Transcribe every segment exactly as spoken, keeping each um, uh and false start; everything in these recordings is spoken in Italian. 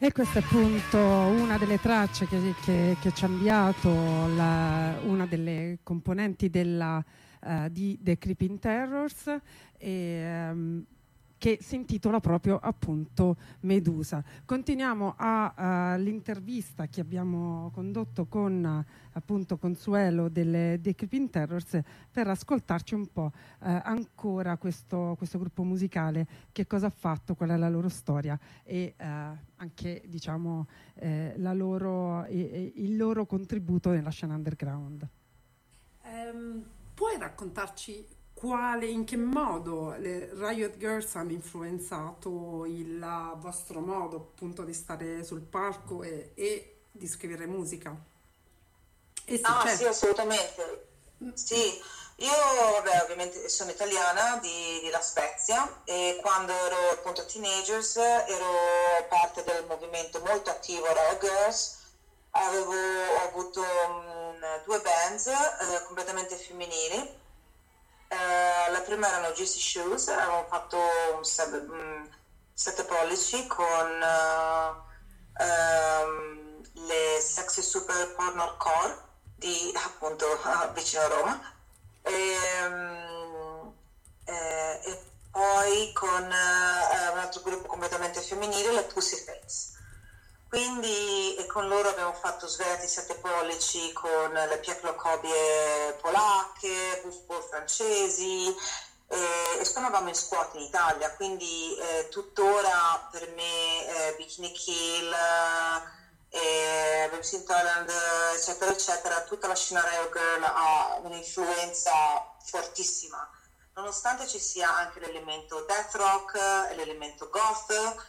E questa è appunto una delle tracce che, che, che ci ha inviato la, una delle componenti della, uh, di The Creeping Terrors, e, um, che si intitola proprio appunto Medusa. Continuiamo all'intervista uh, che abbiamo condotto con uh, appunto Consuelo delle The Creeping Terrors per ascoltarci un po' uh, ancora questo, questo gruppo musicale, che cosa ha fatto, qual è la loro storia e uh, anche diciamo eh, la loro, eh, il loro contributo nella scena underground. Um, puoi raccontarci quale, in che modo le Riot Girls hanno influenzato il vostro modo appunto di stare sul palco e, e di scrivere musica? E ah certo. Sì, assolutamente. Sì, io vabbè, ovviamente sono italiana di, di La Spezia, e quando ero appunto teenagers ero parte del movimento molto attivo Riot Girls. Avevo ho avuto um, due bands uh, completamente femminili. Uh, la prima erano Juicy Shoes, avevamo fatto sette, um, sette pollici con uh, um, le Sexy Super Porno Core di appunto uh, vicino a Roma, e, um, eh, e poi con uh, un altro gruppo completamente femminile, le Pussyface. Quindi e con loro abbiamo fatto svariati sette pollici con le Pieclocobie polacche, Busbol francesi, e, e suonavamo in squat in Italia, quindi eh, tuttora per me eh, Bikini Kill, eh, Babes in Thailand, eccetera eccetera, tutta la scena Riot Girl ha un'influenza fortissima, nonostante ci sia anche l'elemento death rock, l'elemento goth.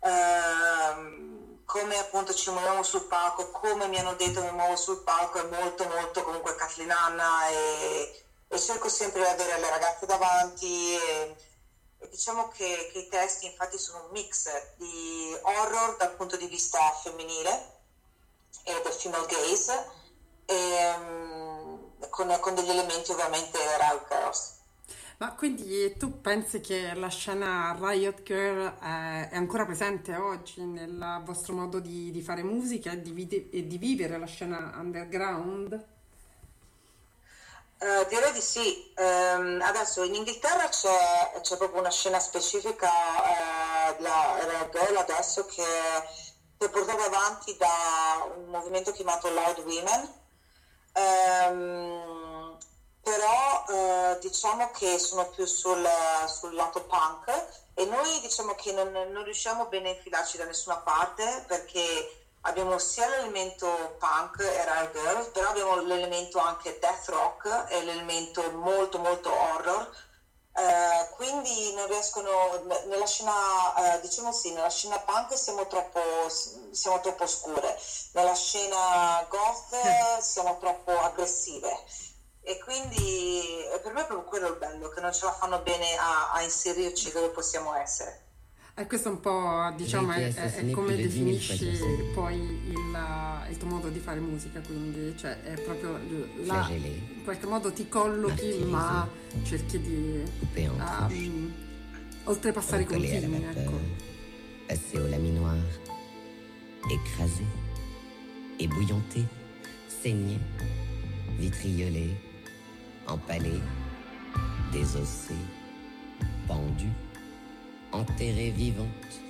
Ehm, come appunto ci muoviamo sul palco, come mi hanno detto mi muovo sul palco, è molto molto comunque Kathleen Hanna, e, e cerco sempre di avere le ragazze davanti, e, e diciamo che, che i testi infatti sono un mix di horror dal punto di vista femminile e del female gaze, e, um, con, con degli elementi ovviamente Riot Girls. Ma quindi tu pensi che la scena Riot Girl è, è ancora presente oggi nel vostro modo di, di fare musica e di, vide- e di vivere la scena underground? Uh, direi di sì. Um, adesso in Inghilterra c'è, c'è proprio una scena specifica uh, della Riot Girl adesso che è portata avanti da un movimento chiamato Loud Women. Um, però eh, diciamo che sono più sul, sul lato punk, e noi diciamo che non, non riusciamo bene a infilarci da nessuna parte, perché abbiamo sia l'elemento punk e Riot Girl, però abbiamo l'elemento anche death rock e l'elemento molto molto horror, eh, quindi non riescono nella scena eh, diciamo sì, nella scena punk siamo troppo siamo troppo scure, nella scena goth siamo troppo aggressive. E quindi per me è proprio quello il bello, che non ce la fanno bene a, a inserirci dove possiamo essere. E questo un po', diciamo, è, è, è come definisci poi il, il tuo modo di fare musica, quindi cioè è proprio la, in qualche modo ti collochi, ma cerchi di um, oltrepassare i confini, ecco. Passé au laminoir, écrasé, ébouillanté, saigné, vitriolé, empalé, désossé, pendu, enterrée vivante,